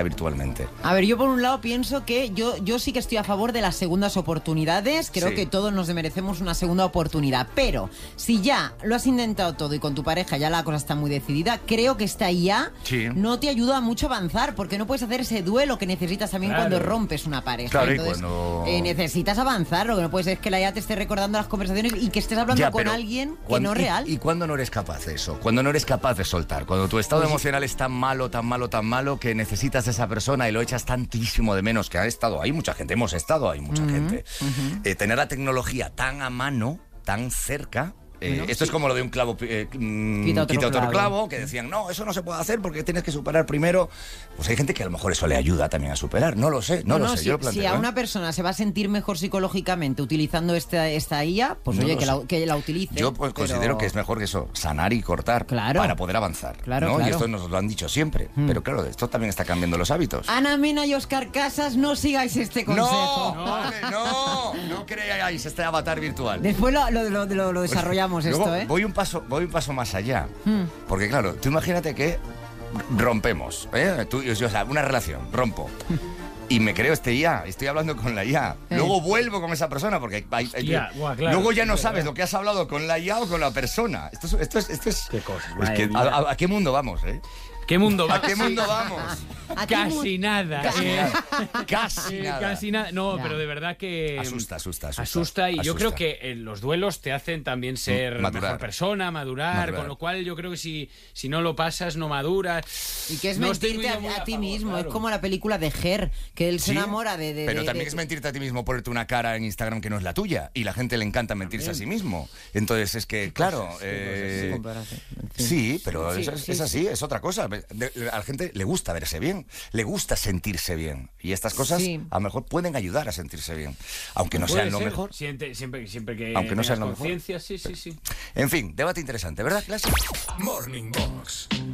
virtualmente. A ver, yo por un lado pienso que yo sí que estoy a favor de las segundas oportunidades. Creo que todos nos merecemos una segunda oportunidad. Pero si ya lo has intentado todo y con tu pareja ya la cosa está muy decidida, creo que esta IA no te ayuda mucho a avanzar, porque no puedes hacer ese duelo que necesitas también cuando rompes una pareja. Claro, entonces, y cuando... necesitas avanzar. Lo que no puedes es que la IA te esté recordando las conversaciones y que estés hablando con alguien que no es real. ¿Y cuándo no eres capaz de eso? Cuando no eres capaz de soltar. Cuando tu estado emocional es tan malo, tan malo, tan malo, que necesitas de esa persona y lo echas tantísimo de menos, que ha estado ahí mucha gente, hemos estado ahí mucha gente. Tener la tecnología tan a mano, tan cerca... esto es como lo de un clavo quita otro clavo, que decían, no, eso no se puede hacer porque tienes que superar primero. Pues hay gente que a lo mejor eso le ayuda también a superar, no lo sé, no lo sé. Yo lo planteo, si a una persona se va a sentir mejor psicológicamente utilizando esta IA, pues no, oye, que la utilice. Yo considero que es mejor que eso, sanar y cortar para poder avanzar. ¿no? Y esto nos lo han dicho siempre, pero claro, esto también está cambiando los hábitos. Ana Mena y Óscar Casas, no sigáis este consejo. No creáis este avatar virtual. Después lo desarrollamos. Luego, esto, voy un paso más allá. Porque claro, tú imagínate que rompemos, una relación, rompo. Y me creo este IA, estoy hablando con la IA. Luego vuelvo con esa persona, porque luego ya no sabes lo que has hablado con la IA o con la persona. Esto es qué cosa. ¿A qué mundo vamos, ¿Qué mundo ¿A qué mundo vamos? Casi nada. Casi nada. No, pero de verdad que... Asusta. Y yo creo que los duelos te hacen también ser mejor persona, madurar. Con lo cual yo creo que si no lo pasas, no maduras. Y que es mentirte a ti mismo. Claro. Es como la película de Her, que él se enamora de... Pero también es mentirte a ti mismo, ponerte una cara en Instagram que no es la tuya. Y la gente le encanta mentirse a sí mismo. Entonces es que, claro... sí, pero es así, es otra cosa. A la gente le gusta verse bien, le gusta sentirse bien. Y estas cosas a lo mejor pueden ayudar a sentirse bien. Aunque no sean lo mejor. Siempre que aunque no sean lo mejor. Sí. En fin, debate interesante, ¿verdad, Clase? Morning Box.